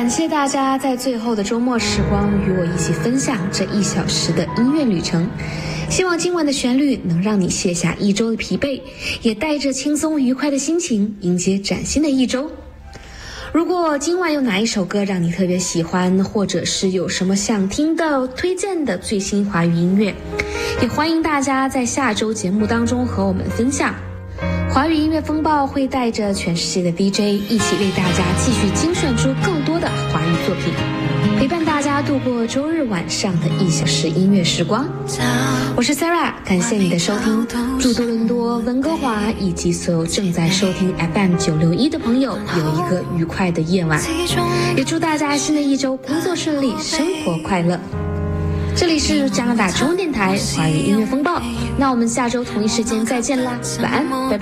感谢大家在最后的周末时光与我一起分享这1小时的音乐旅程。希望今晚的旋律能让你卸下一周的疲惫，也带着轻松愉快的心情迎接崭新的一周。如果今晚有哪一首歌让你特别喜欢，或者是有什么想听的推荐的最新华语音乐，也欢迎大家在下周节目当中和我们分享。华语音乐风暴会带着全世界的 DJ 一起为大家继续精选出更多的华语作品，陪伴大家度过周日晚上的1小时音乐时光。我是 Sarah， 感谢你的收听，祝多伦多、温哥华以及所有正在收听 FM 961的朋友有一个愉快的夜晚，也祝大家新的一周工作顺利，生活快乐。这里是加拿大中文电台华语音乐风暴，那我们下周同一时间再见啦，晚安，拜拜。